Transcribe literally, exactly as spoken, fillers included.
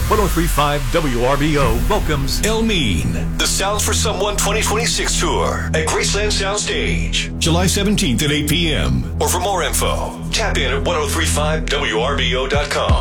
one oh three point five W R B O welcomes El Mean, the Sounds for Someone twenty twenty-six tour at Graceland Soundstage, July seventeenth at eight p.m. Or for more info, tap in at ten thirty-five W R B O dot com.